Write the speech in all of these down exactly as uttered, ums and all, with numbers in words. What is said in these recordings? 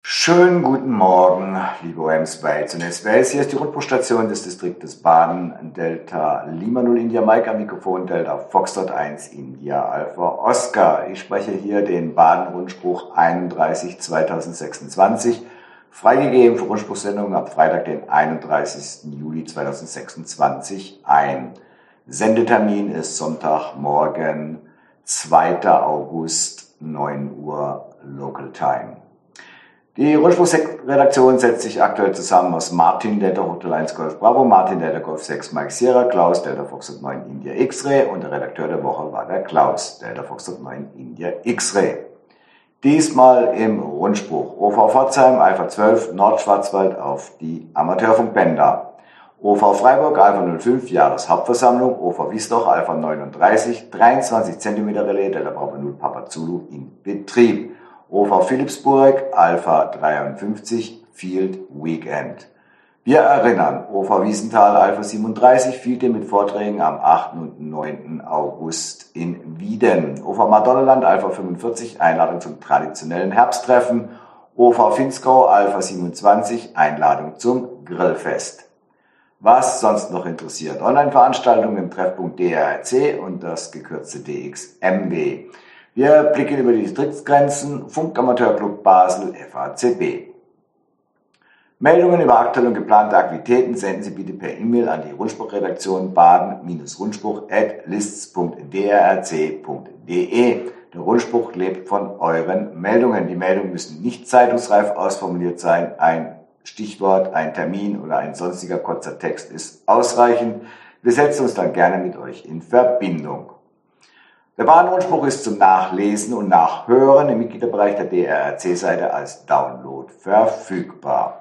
Schönen guten Morgen, liebe O Ms bei und S W S. Hier ist die Rundfunkstation des Distriktes Baden, Delta Lima null India Mike am Mikrofon, Delta Foxtrot eins India Alpha Oscar. Ich spreche hier den Baden-Rundspruch einunddreißig zweitausendsechsundzwanzig, freigegeben für Rundspruchsendungen ab Freitag, den einunddreißigsten Juli zweitausendsechsundzwanzig ein. Sendetermin ist Sonntagmorgen, zweiter August, neun Uhr Local Time. Die Rundspruchredaktion setzt sich aktuell zusammen aus Martin, Delta Hotel eins Golf Bravo, Martin, Delta Golf sechs Mike Sierra, Klaus, Delta Foxtrot neun India X-Ray und der Redakteur der Woche war der Klaus, Delta Foxtrot neun India X-Ray. Diesmal im Rundspruch. O V Pforzheim, Alpha zwölf, Nordschwarzwald auf die Amateurfunkbänder. O V Freiburg, Alpha null fünf, Jahreshauptversammlung, O V Wiesloch, Alpha neununddreißig, dreiundzwanzig Zentimeter Relais, Delta Bravo null Papa Zulu in Betrieb. O V Philipsburg, Alpha dreiundfünfzig, Field Weekend. Wir erinnern, O V Wiesenthal, Alpha siebenunddreißig, Field mit Vorträgen am achten und neunten August in Wieden. O V Madonnenland, Alpha fünfundvierzig, Einladung zum traditionellen Herbsttreffen. O V Finskau, Alpha siebenundzwanzig, Einladung zum Grillfest. Was sonst noch interessiert? Online-Veranstaltungen im Treffpunkt D R R C und das gekürzte D X M W. Wir blicken über die Distriktsgrenzen, Funkamateurclub Basel, F A C B. Meldungen über aktuelle und geplante Aktivitäten senden Sie bitte per E-Mail an die Rundspruchredaktion baden-rundspruch at lists punkt d r r c punkt d e. Der Rundspruch lebt von euren Meldungen. Die Meldungen müssen nicht zeitungsreif ausformuliert sein. Ein Stichwort, ein Termin oder ein sonstiger kurzer Text ist ausreichend. Wir setzen uns dann gerne mit euch in Verbindung. Der Baden-Rundspruch ist zum Nachlesen und Nachhören im Mitgliederbereich der D R R C-Seite als Download verfügbar.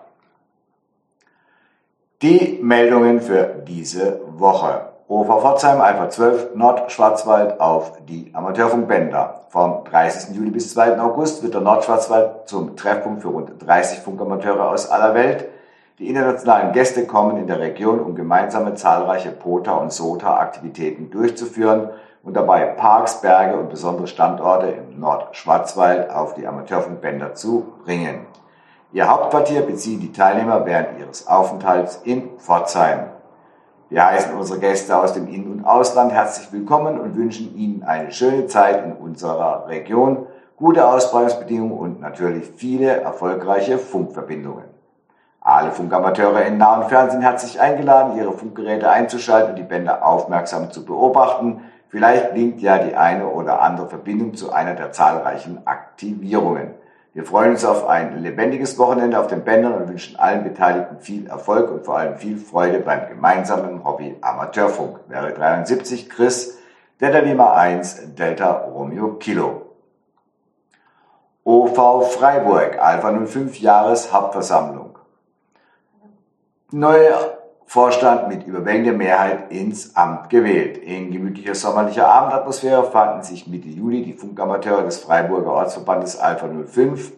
Die Meldungen für diese Woche. O V Pforzheim, Alpha zwölf, Nordschwarzwald auf die Amateurfunkbänder. Vom dreißigsten Juli bis zweiten August wird der Nordschwarzwald zum Treffpunkt für rund dreißig Funkamateure aus aller Welt. Die internationalen Gäste kommen in der Region, um gemeinsame zahlreiche POTA- und SOTA-Aktivitäten durchzuführen und dabei Parks, Berge und besondere Standorte im Nordschwarzwald auf die Amateurfunkbänder zu bringen. Ihr Hauptquartier beziehen die Teilnehmer während ihres Aufenthalts in Pforzheim. Wir heißen unsere Gäste aus dem In- und Ausland herzlich willkommen und wünschen ihnen eine schöne Zeit in unserer Region, gute Ausbreitungsbedingungen und natürlich viele erfolgreiche Funkverbindungen. Alle Funkamateure in Nah- und Fern sind herzlich eingeladen, ihre Funkgeräte einzuschalten und die Bänder aufmerksam zu beobachten. Vielleicht gelingt ja die eine oder andere Verbindung zu einer der zahlreichen Aktivierungen. Wir freuen uns auf ein lebendiges Wochenende auf den Bändern und wünschen allen Beteiligten viel Erfolg und vor allem viel Freude beim gemeinsamen Hobby Amateurfunk. Wäre dreiundsiebzig, Chris, Delta Lima eins, Delta Romeo Kilo. O V Freiburg, Alpha null fünf, Jahreshauptversammlung. Neue Vorstand mit überwältigender Mehrheit ins Amt gewählt. In gemütlicher sommerlicher Abendatmosphäre fanden sich Mitte Juli die Funkamateure des Freiburger Ortsverbandes Alpha null fünf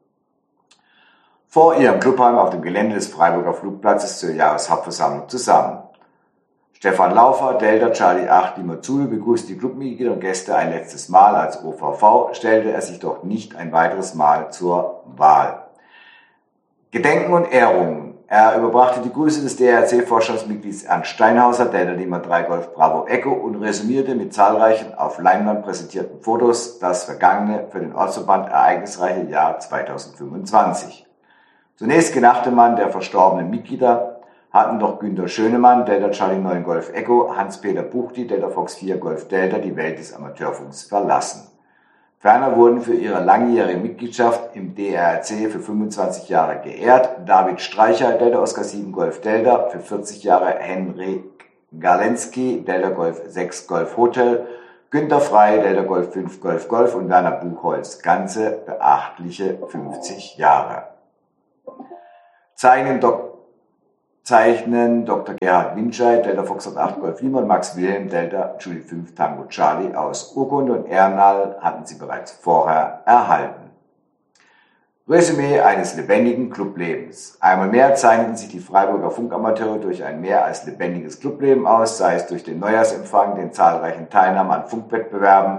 vor ihrem Clubheim auf dem Gelände des Freiburger Flugplatzes zur Jahreshauptversammlung zusammen. Stefan Laufer, Delta Charlie acht Lima Zulu, begrüßte die Clubmitglieder und Gäste ein letztes Mal. Als O V V stellte er sich doch nicht ein weiteres Mal zur Wahl. Gedenken und Ehrungen. Er überbrachte die Grüße des D R R C-Vorstandsmitglieds Ernst Steinhauser, Delta Lima drei Golf Bravo Echo und resümierte mit zahlreichen auf Leinwand präsentierten Fotos das vergangene, für den Ortsverband ereignisreiche Jahr zweitausendfünfundzwanzig. Zunächst gedachte man der verstorbenen Mitglieder, hatten doch Günter Schönemann, Delta Charlie neun Golf Echo, Hans-Peter Buchti, Delta Fox vier Golf Delta die Welt des Amateurfunks verlassen. Ferner wurden für ihre langjährige Mitgliedschaft im D R R C für fünfundzwanzig Jahre geehrt David Streicher, Delta Oscar sieben Golf Delta, für vierzig Jahre Henrik Galensky, Delta Golf sechs Golf Hotel, Günter Frey, Delta Golf fünf Golf Golf und Werner Buchholz, ganze beachtliche fünfzig Jahre. Zeichnen, Dok Zeichnen Doktor Gerhard Winscheid, Delta Foxtrot acht Golf Lima und Max Wilhelm, Delta Julie fünf Tango Charlie aus Urkunde und Ehrennadel hatten sie bereits vorher erhalten. Resümee eines lebendigen Clublebens. Einmal mehr zeichneten sich die Freiburger Funkamateure durch ein mehr als lebendiges Clubleben aus, sei es durch den Neujahrsempfang, den zahlreichen Teilnahmen an Funkwettbewerben,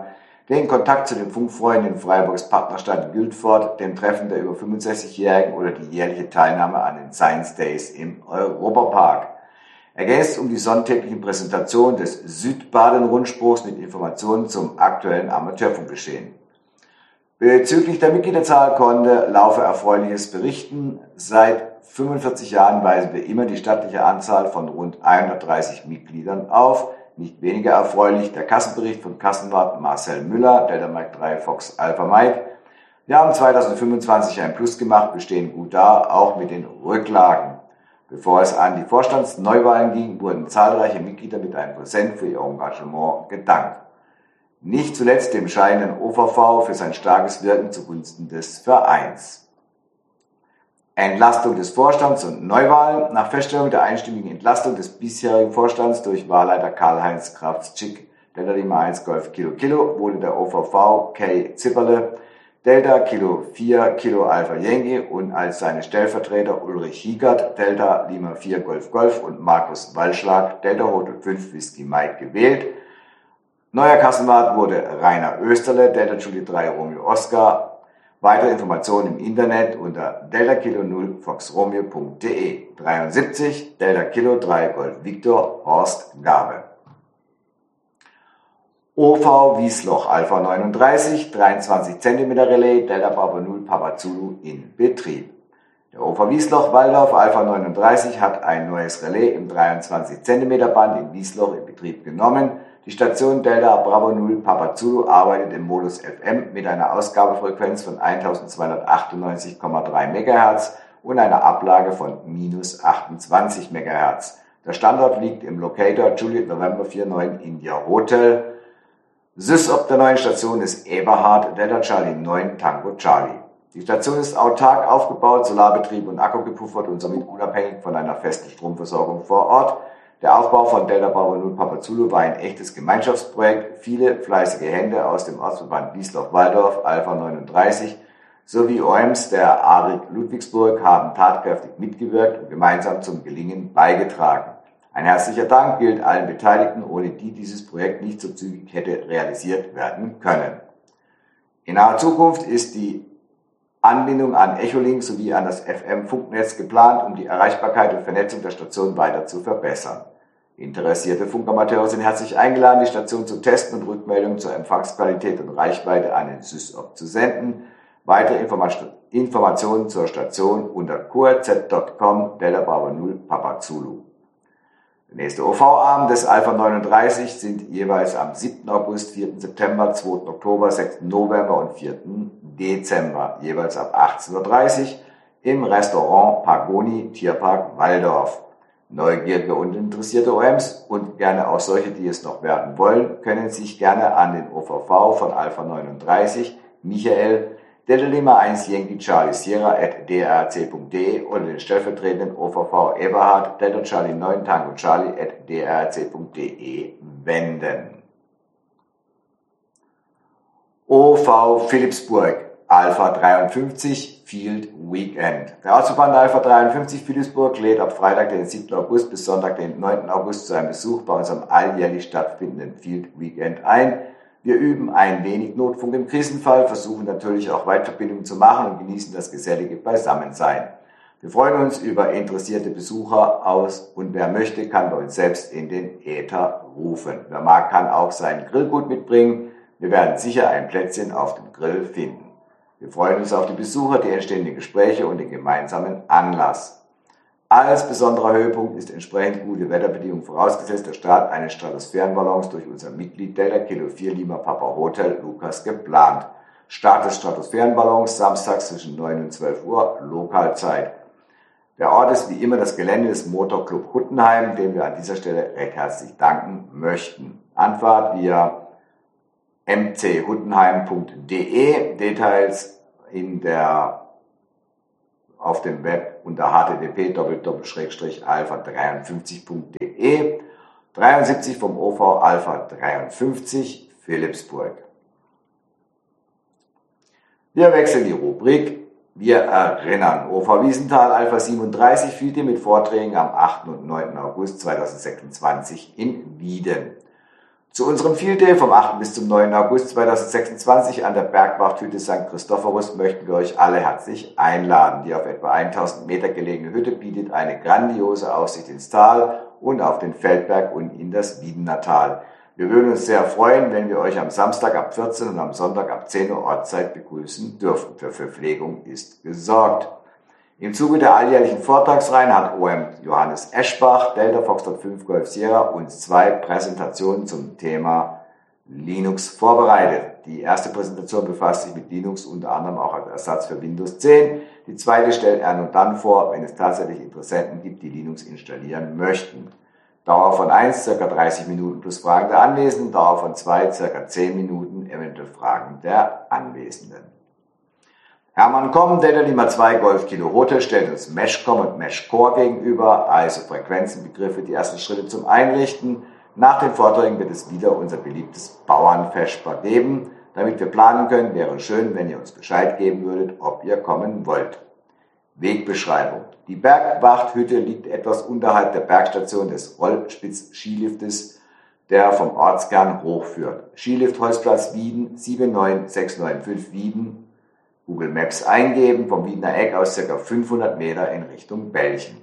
Den Kontakt zu den Funkfreunden in Freiburgs Partnerstadt Gültfort, dem Treffen der über fünfundsechzigjährigen oder die jährliche Teilnahme an den Science Days im Europapark. Ergänzt um die sonntäglichen Präsentationen des Südbaden-Rundspruchs mit Informationen zum aktuellen Amateurfunkgeschehen. Bezüglich der Mitgliederzahl konnte Laufe Erfreuliches berichten. Seit fünfundvierzig Jahren weisen wir immer die stattliche Anzahl von rund hundertdreißig Mitgliedern auf. Nicht weniger erfreulich der Kassenbericht von Kassenwart Marcel Müller, Delta Mike drei Fox Alpha Mike. Wir haben zweitausendfünfundzwanzig ein Plus gemacht, wir stehen gut da, auch mit den Rücklagen. Bevor es an die Vorstandsneuwahlen ging, wurden zahlreiche Mitglieder mit einem Präsent für ihr Engagement gedankt. Nicht zuletzt dem scheidenden O V V für sein starkes Wirken zugunsten des Vereins. Entlastung des Vorstands und Neuwahlen. Nach Feststellung der einstimmigen Entlastung des bisherigen Vorstands durch Wahlleiter Karl-Heinz Krafts-Schick, Delta Lima eins Golf Kilo Kilo, wurde der O V V Kay Zipperle, Delta Kilo vier Kilo Alpha Yankee und als seine Stellvertreter Ulrich Hiegert, Delta Lima vier Golf Golf und Markus Wallschlag, Delta Hotel fünf Whisky Mike gewählt. Neuer Kassenwart wurde Rainer Österle, Delta Juliet drei Romeo Oscar. Weitere Informationen im Internet unter delta kilo null fox romeo punkt de. dreiundsiebzig Delta Kilo drei Golf Victor Horst Gabe. O V Wiesloch Alpha neununddreißig, dreiundzwanzig Zentimeter Relais, Delta Bravo null Papa Zulu in Betrieb. Der O V Wiesloch Waldorf Alpha neununddreißig hat ein neues Relais im dreiundzwanzig Zentimeter Band in Wiesloch in Betrieb genommen. Die Station Delta Bravo null Papa Zulu arbeitet im Modus F M mit einer Ausgabefrequenz von eintausendzweihundertachtundneunzig Komma drei Megahertz und einer Ablage von minus achtundzwanzig Megahertz. Der Standort liegt im Locator Juliet November vier neun India Hotel. SysOp der neuen Station ist Eberhard Delta Charlie neun Tango Charlie. Die Station ist autark aufgebaut, Solarbetrieb und Akku gepuffert und somit unabhängig von einer festen Stromversorgung vor Ort. Der Aufbau von Delta Bravo null Papa Zulu war ein echtes Gemeinschaftsprojekt. Viele fleißige Hände aus dem Ortsverband Wiesloch-Waldorf Alpha neununddreißig sowie O Ms der ARIG Ludwigsburg haben tatkräftig mitgewirkt und gemeinsam zum Gelingen beigetragen. Ein herzlicher Dank gilt allen Beteiligten, ohne die dieses Projekt nicht so zügig hätte realisiert werden können. In naher Zukunft ist die Anbindung an Echolink sowie an das F M-Funknetz geplant, um die Erreichbarkeit und Vernetzung der Station weiter zu verbessern. Interessierte Funkamateure sind herzlich eingeladen, die Station zu testen und Rückmeldungen zur Empfangsqualität und Reichweite an den SysOp zu senden. Weitere Informationen zur Station unter q r z punkt com Delta Bravo null Papa Zulu. Der nächste O V-Abend des Alpha neununddreißig sind jeweils am siebten August, vierten September, zweiten Oktober, sechsten November und vierten Dezember, jeweils ab achtzehn Uhr dreißig im Restaurant Pagoni Tierpark Waldorf. Neugierige und interessierte O Ms und gerne auch solche, die es noch werden wollen, können sich gerne an den O V V von Alpha neununddreißig, Michael, Delta Lima eins Yankee Charlie Sierra at d r c punkt de oder den stellvertretenden O V V Eberhard, Delta Charlie neun Tango Charlie at d r c punkt de wenden. O V Philipsburg Alpha dreiundfünfzig Field Weekend. Der Ortsverband Alpha dreiundfünfzig Philipsburg lädt ab Freitag, den siebten August bis Sonntag, den neunten August zu einem Besuch bei unserem alljährlich stattfindenden Field Weekend ein. Wir üben ein wenig Notfunk im Krisenfall, versuchen natürlich auch Weitverbindungen zu machen und genießen das gesellige Beisammensein. Wir freuen uns über interessierte Besucher aus und wer möchte, kann bei uns selbst in den Äther rufen. Wer mag, kann auch seinen Grillgut mitbringen. Wir werden sicher ein Plätzchen auf dem Grill finden. Wir freuen uns auf die Besucher, die entstehenden Gespräche und den gemeinsamen Anlass. Als besonderer Höhepunkt ist entsprechend gute Wetterbedingungen vorausgesetzt der Start eines Stratosphärenballons durch unser Mitglied Delta Kilo vier Lima Papa Hotel Lukas geplant. Start des Stratosphärenballons samstags zwischen neun und zwölf Uhr Lokalzeit. Der Ort ist wie immer das Gelände des Motorclub Huttenheim, dem wir an dieser Stelle recht herzlich danken möchten. Anfahrt via m c huttenheim punkt de, Details in der auf dem Web unter h t t p Bindestrich alpha dreiundfünfzig punkt de, dreiundsiebzig vom O V Alpha dreiundfünfzig Philipsburg. Wir wechseln die Rubrik. Wir erinnern. O V Wiesenthal Alpha siebenunddreißig fiel mit Vorträgen am achten und neunten August zweitausendsechsundzwanzig in Wieden. Zu unserem Field Day vom achten bis zum neunten August zweitausendsechsundzwanzig an der Bergwachthütte Sankt Christophorus möchten wir euch alle herzlich einladen. Die auf etwa tausend Meter gelegene Hütte bietet eine grandiose Aussicht ins Tal und auf den Feldberg und in das Wiedener Tal. Wir würden uns sehr freuen, wenn wir euch am Samstag ab vierzehn und am Sonntag ab zehn Uhr Ortszeit begrüßen dürfen. Für Verpflegung ist gesorgt. Im Zuge der alljährlichen Vortragsreihen hat O M Johannes Eschbach, Delta Foxtrot fünf Golf Sierra, uns zwei Präsentationen zum Thema Linux vorbereitet. Die erste Präsentation befasst sich mit Linux, unter anderem auch als Ersatz für Windows zehn. Die zweite stellt er nur dann vor, wenn es tatsächlich Interessenten gibt, die Linux installieren möchten. Dauer von eins, ca. dreißig Minuten plus Fragen der Anwesenden, Dauer von zwei, ca. zehn Minuten, eventuell Fragen der Anwesenden. Hermann Komm, Delta Lima zwei Golf Kilo Hotel, stellt uns Meshcom und Meshcore gegenüber, also Frequenzenbegriffe, die ersten Schritte zum Einrichten. Nach den Vorträgen wird es wieder unser beliebtes Bauernfesper geben. Damit wir planen können, wäre schön, wenn ihr uns Bescheid geben würdet, ob ihr kommen wollt. Wegbeschreibung. Die Bergwachthütte liegt etwas unterhalb der Bergstation des Rollspitz-Skiliftes, der vom Ortskern hochführt. Skilift Holzplatz Wieden, sieben neun sechs neun fünf Wieden. Google Maps eingeben, vom Wiedener Eck aus ca. fünfhundert Meter in Richtung Belchen.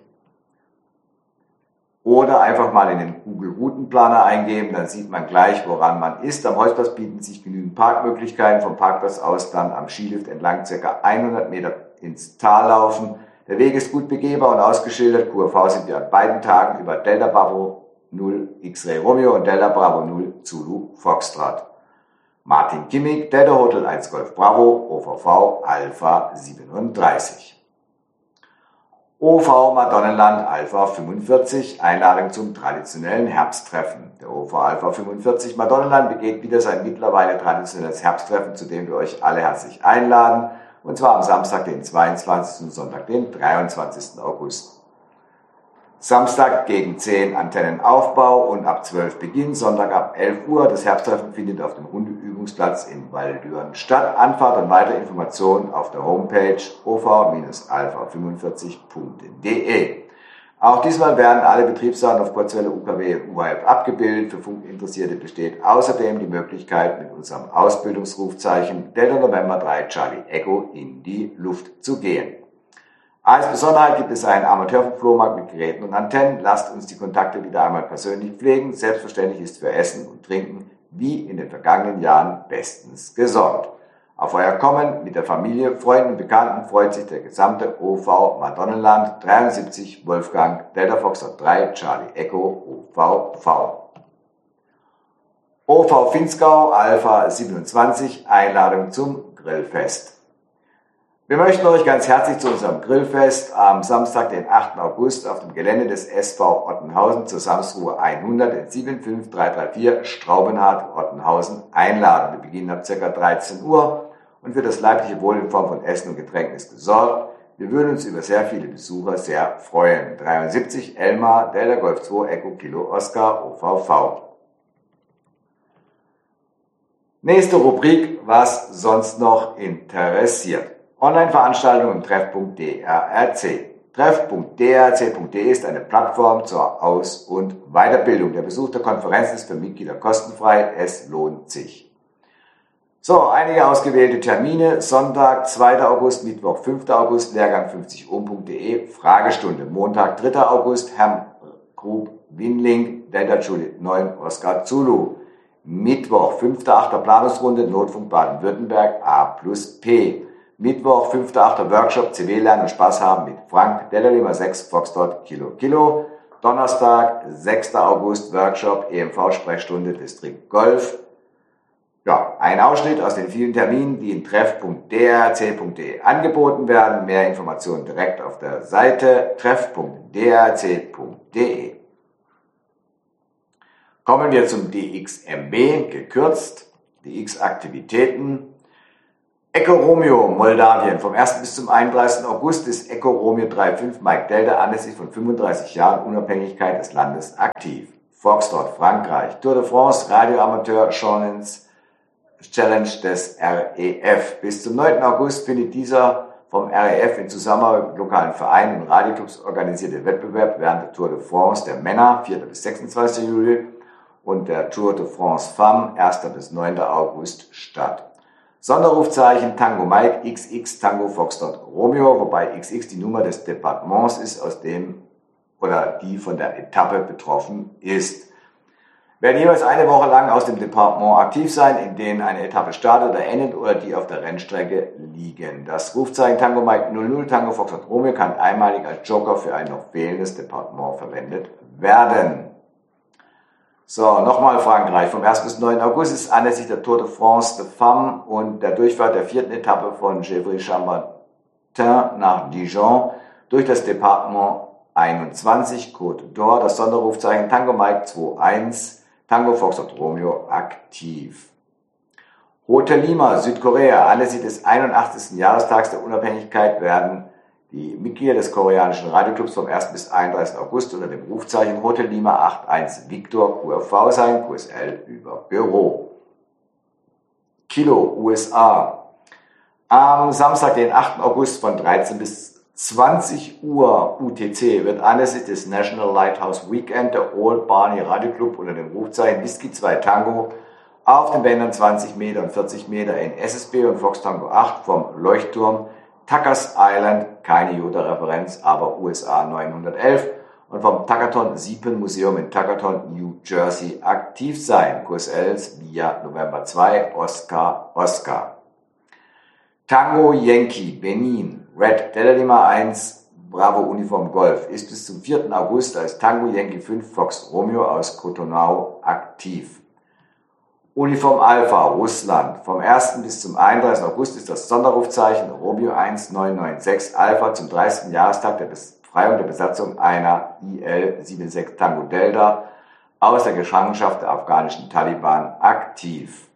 Oder einfach mal in den Google Routenplaner eingeben, dann sieht man gleich, woran man ist. Am Holzplatz bieten sich genügend Parkmöglichkeiten, vom Parkplatz aus dann am Skilift entlang ca. hundert Meter ins Tal laufen. Der Weg ist gut begehbar und ausgeschildert. Q R V sind wir an beiden Tagen über Delta Bravo null X-Ray Romeo und Delta Bravo null Zulu Foxtrot. Martin Kimmig, Delta Hotel eins Golf Bravo, O V V Alpha siebenunddreißig. O V Madonnenland Alpha fünfundvierzig, Einladung zum traditionellen Herbsttreffen. Der O V Alpha fünfundvierzig Madonnenland begeht wieder sein mittlerweile traditionelles Herbsttreffen, zu dem wir euch alle herzlich einladen, und zwar am Samstag, den zweiundzwanzigsten und Sonntag, den dreiundzwanzigsten August. Samstag gegen zehn Antennenaufbau und ab zwölf Beginn, Sonntag ab elf Uhr. Das Herbsttreffen findet auf dem Hundeübungsplatz in Waldüren statt. Anfahrt und weitere Informationen auf der Homepage o v Alpha fünfundvierzig punkt de. Auch diesmal werden alle Betriebsdaten auf Kurzwelle, U K W und U H F abgebildet. Für Funkinteressierte besteht außerdem die Möglichkeit, mit unserem Ausbildungsrufzeichen Delta November drei Charlie Echo in die Luft zu gehen. Als Besonderheit gibt es einen Amateurflohmarkt mit Geräten und Antennen. Lasst uns die Kontakte wieder einmal persönlich pflegen. Selbstverständlich ist für Essen und Trinken wie in den vergangenen Jahren bestens gesorgt. Auf euer Kommen mit der Familie, Freunden und Bekannten freut sich der gesamte O V Madonnenland dreiundsiebzig Wolfgang Delta Foxtrot drei Charlie Echo O V V. O V Vinzgau Alpha siebenundzwanzig, Einladung zum Grillfest. Wir möchten euch ganz herzlich zu unserem Grillfest am Samstag, den achten August, auf dem Gelände des S V Ottenhausen zur Samsruhe hundert in sieben fünf drei drei vier Straubenhardt Ottenhausen einladen. Wir beginnen ab ca. dreizehn Uhr und für das leibliche Wohl in Form von Essen und Getränken ist gesorgt. Wir würden uns über sehr viele Besucher sehr freuen. dreiundsiebzig Elmar, Delta Golf zwei Echo Kilo Oscar O V V. Nächste Rubrik, was sonst noch interessiert. Online-Veranstaltungen und Treffpunkt D R R C. Treff punkt d r c punkt de ist eine Plattform zur Aus- und Weiterbildung. Der Besuch der Konferenz ist für Mitglieder kostenfrei. Es lohnt sich. So, einige ausgewählte Termine. Sonntag, zweiter August, Mittwoch, fünfter August, Lehrgang fünfzig ohm punkt de, Fragestunde. Montag, dritter August, Herrn Grub Winling, Delta Juliet neun, Oscar Zulu. Mittwoch, fünfter achter Planungsrunde, Notfunk Baden-Württemberg, A plus P. Mittwoch, fünfter achter Workshop, C W lernen und Spaß haben mit Frank, Delta Lima sechs, Foxtrot, Kilo, Kilo. Donnerstag, sechster August, Workshop, E M V-Sprechstunde, Distrikt Golf. Ja, ein Ausschnitt aus den vielen Terminen, die in treff punkt d r c punkt de angeboten werden. Mehr Informationen direkt auf der Seite treff punkt d r c punkt de. Kommen wir zum D X M B, gekürzt, D X-Aktivitäten. Echo Romeo, Moldawien. Vom ersten bis zum einunddreißigsten August ist Echo Romeo drei fünf Mike Delta anlässlich von fünfunddreißig Jahren Unabhängigkeit des Landes aktiv. Foxtrot, Frankreich. Tour de France, Radioamateur Shonens Challenge des R E F. Bis zum neunten August findet dieser vom R E F in Zusammenarbeit mit lokalen Vereinen und Radioclubs organisierte Wettbewerb während der Tour de France der Männer, vierter bis sechsundzwanzigster Juli, und der Tour de France Femmes erster bis neunter August statt. Sonderrufzeichen Tango Mike X X Tango Foxtrot Romeo, wobei X X die Nummer des Departements ist, aus dem oder die von der Etappe betroffen ist. Werden jeweils eine Woche lang aus dem Departement aktiv sein, in denen eine Etappe startet oder endet oder die auf der Rennstrecke liegen. Das Rufzeichen Tango Mike null null Tango Foxtrot Romeo kann einmalig als Joker für ein noch fehlendes Departement verwendet werden. So, nochmal Frankreich. Vom ersten bis neunten August ist anlässlich der Tour de France de Femmes und der Durchfahrt der vierten Etappe von Gevry-Chambertin nach Dijon durch das Departement einundzwanzig Côte d'Or das Sonderrufzeichen Tango Mike zwei eins Tango Foxtrot Romeo aktiv. Hotel Lima, Südkorea. Anlässlich des einundachtzigsten Jahrestags der Unabhängigkeit werden die Mitglieder des koreanischen Radioclubs vom ersten bis einunddreißigsten August unter dem Rufzeichen Hotel Lima acht eins Victor Q R V sein, Q S L über Büro. Kilo, U S A. Am Samstag, den achten August von dreizehn bis zwanzig Uhr U T C wird anlässlich des National Lighthouse Weekend der Old Barney Radioclub unter dem Rufzeichen Whisky zwei Tango auf den Bändern zwanzig Meter und vierzig Meter in S S B und Fox Tango acht vom Leuchtturm Tuckers Island, keine Yoda-Referenz, aber U S A neunhundertelf und vom Tuckerton Siepen Museum in Tuckerton, New Jersey aktiv sein. Q S Ls via November zwei, Oscar, Oscar. Tango Yankee, Benin, Red Delta Lima eins, Bravo Uniform Golf, ist bis zum vierten August als Tango Yankee fünf Fox Romeo aus Cotonau aktiv. Uniform Alpha, Russland. Vom ersten bis zum einunddreißigsten August ist das Sonderrufzeichen Romeo eins neun neun sechs Alpha zum dreißigsten Jahrestag der Befreiung der Besatzung einer I L sechsundsiebzig Tango Delta aus der Gefangenschaft der afghanischen Taliban aktiv.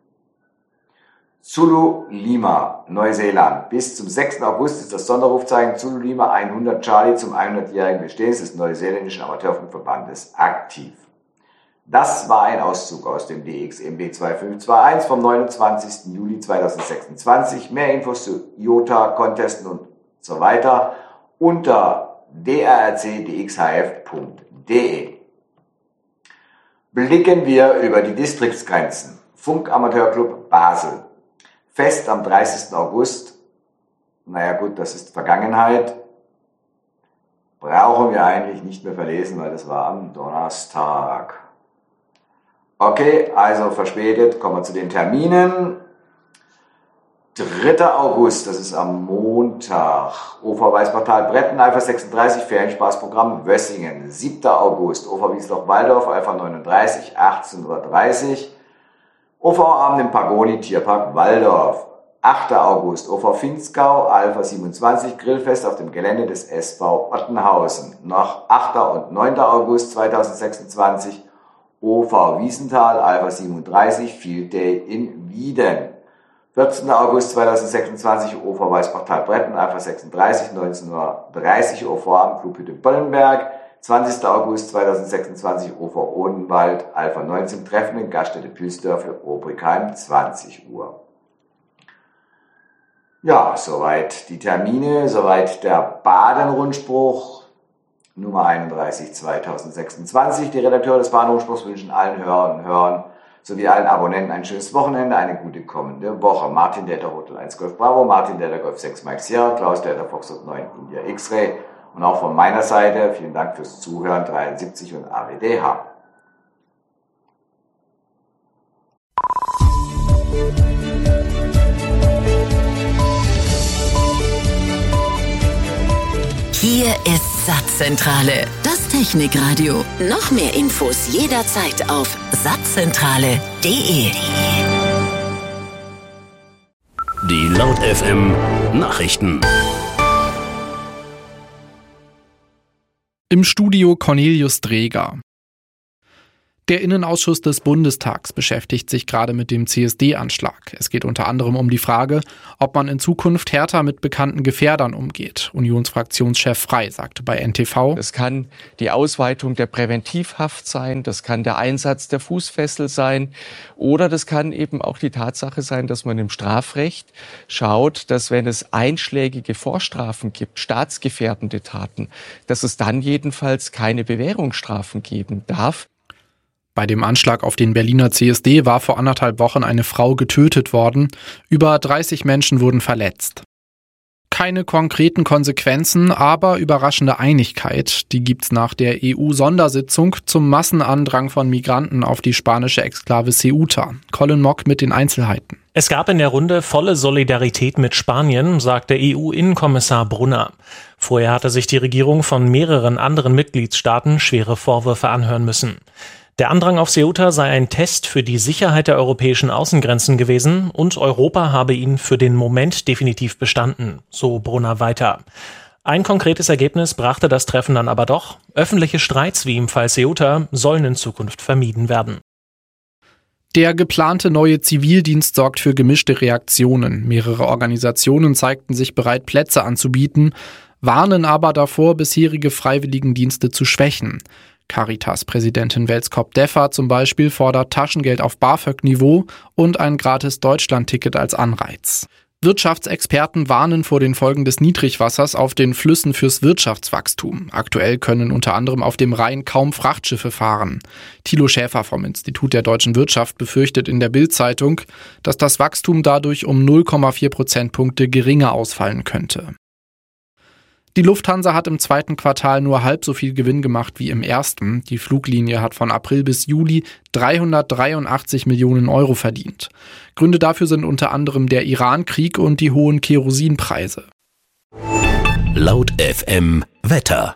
Zulu Lima, Neuseeland. Bis zum sechsten August ist das Sonderrufzeichen Zulu Lima hundert Charlie zum hundertjährigen Bestehens des neuseeländischen Amateurfunkverbandes aktiv. Das war ein Auszug aus dem D X M B zwei fünf zwei eins vom neunundzwanzigsten Juli zweitausendsechsundzwanzig. Mehr Infos zu I O T A, Contesten und so weiter unter d r r c d x h f punkt d e. Blicken wir über die Distriktsgrenzen. Funkamateurclub Basel. Fest am dreißigsten August. Naja gut, das ist Vergangenheit. Brauchen wir eigentlich nicht mehr verlesen, weil das war am Donnerstag. Okay, also verspätet, kommen wir zu den Terminen. dritter August, das ist am Montag. O V Weißbachtal Bretten, Alpha sechsunddreißig, Ferienspaßprogramm Wössingen. siebter August, O V Wiesloch Waldorf, Alpha neununddreißig, achtzehn Uhr dreißig. O V-Abend im Pagoni Tierpark Waldorf. achter August, O V Finzgau, Alpha siebenundzwanzig, Grillfest auf dem Gelände des S V Ottenhausen. Noch achter und neunter August zweitausendsechsundzwanzig, O V Wiesenthal, Alpha siebenunddreißig, Field Day in Wieden. vierzehnten August zweitausendsechsundzwanzig, O V Weißbachtal Bretten, Alpha sechsunddreißig, neunzehn Uhr dreißig, O V Abend Clubhütte Bollenberg. zwanzigsten August zweitausendsechsundzwanzig, O V Odenwald, Alpha neunzehn, Treffen in Gaststätte Pülsdörfel, Obrigheim, zwanzig Uhr. Ja, soweit die Termine, soweit der Baden-Rundspruch. Nummer einunddreißig zweitausendsechsundzwanzig. Die Redakteure des Bahnhofspruchs wünschen allen Hörern und Hörern sowie allen Abonnenten ein schönes Wochenende, eine gute kommende Woche. Martin Delta Hotel eins Golf Bravo, Martin Delta Golf sechs Mike Sierra, Klaus Delta Foxtrot neun India X-Ray und auch von meiner Seite vielen Dank fürs Zuhören, dreiundsiebzig und A W D H. Hier ist Satzzentrale, das Technikradio. Noch mehr Infos jederzeit auf satzzentrale punkt de. Die Laut F M Nachrichten. Im Studio Cornelius Dreger. Der Innenausschuss des Bundestags beschäftigt sich gerade mit dem C S D-Anschlag. Es geht unter anderem um die Frage, ob man in Zukunft härter mit bekannten Gefährdern umgeht. Unionsfraktionschef Frey sagte bei N T V: Es kann die Ausweitung der Präventivhaft sein, das kann der Einsatz der Fußfessel sein oder das kann eben auch die Tatsache sein, dass man im Strafrecht schaut, dass wenn es einschlägige Vorstrafen gibt, staatsgefährdende Taten, dass es dann jedenfalls keine Bewährungsstrafen geben darf. Bei dem Anschlag auf den Berliner C S D war vor anderthalb Wochen eine Frau getötet worden. Über dreißig Menschen wurden verletzt. Keine konkreten Konsequenzen, aber überraschende Einigkeit. Die gibt's nach der E U-Sondersitzung zum Massenandrang von Migranten auf die spanische Exklave Ceuta. Colin Mock mit den Einzelheiten. Es gab in der Runde volle Solidarität mit Spanien, sagte E U-Innenkommissar Brunner. Vorher hatte sich die Regierung von mehreren anderen Mitgliedstaaten schwere Vorwürfe anhören müssen. Der Andrang auf Ceuta sei ein Test für die Sicherheit der europäischen Außengrenzen gewesen und Europa habe ihn für den Moment definitiv bestanden, so Brunner weiter. Ein konkretes Ergebnis brachte das Treffen dann aber doch. Öffentliche Streits wie im Fall Ceuta sollen in Zukunft vermieden werden. Der geplante neue Zivildienst sorgt für gemischte Reaktionen. Mehrere Organisationen zeigten sich bereit, Plätze anzubieten, warnen aber davor, bisherige Freiwilligendienste zu schwächen. Caritas-Präsidentin Welskop-Deffer zum Beispiel fordert Taschengeld auf BAföG-Niveau und ein gratis Deutschland-Ticket als Anreiz. Wirtschaftsexperten warnen vor den Folgen des Niedrigwassers auf den Flüssen fürs Wirtschaftswachstum. Aktuell können unter anderem auf dem Rhein kaum Frachtschiffe fahren. Thilo Schäfer vom Institut der deutschen Wirtschaft befürchtet in der Bild-Zeitung, dass das Wachstum dadurch um null Komma vier Prozentpunkte geringer ausfallen könnte. Die Lufthansa hat im zweiten Quartal nur halb so viel Gewinn gemacht wie im ersten. Die Fluglinie hat von April bis Juli dreihundertdreiundachtzig Millionen Euro verdient. Gründe dafür sind unter anderem der Iran-Krieg und die hohen Kerosinpreise. Laut F M Wetter.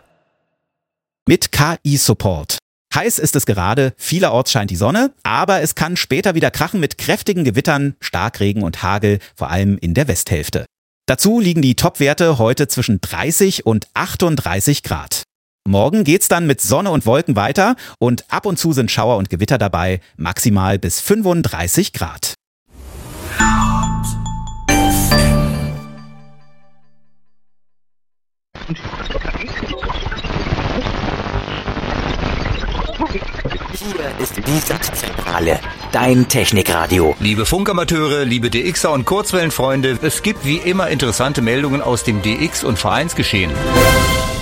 Mit K I-Support. Heiß ist es gerade, vielerorts scheint die Sonne, aber es kann später wieder krachen mit kräftigen Gewittern, Starkregen und Hagel, vor allem in der Westhälfte. Dazu liegen die Topwerte heute zwischen dreißig und achtunddreißig Grad. Morgen geht's dann mit Sonne und Wolken weiter und ab und zu sind Schauer und Gewitter dabei, maximal bis fünfunddreißig Grad. Hier ist die Satzzentrale, dein Technikradio. Liebe Funkamateure, liebe D Xer und Kurzwellenfreunde, es gibt wie immer interessante Meldungen aus dem D X- und Vereinsgeschehen.